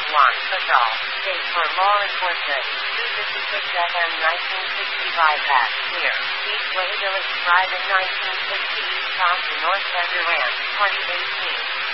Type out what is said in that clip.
Patrol. Date for law enforcement. 256 FM 1965 at Clear. Eastway Village Drive in 1960 East Compton North Center Ramp, 2018.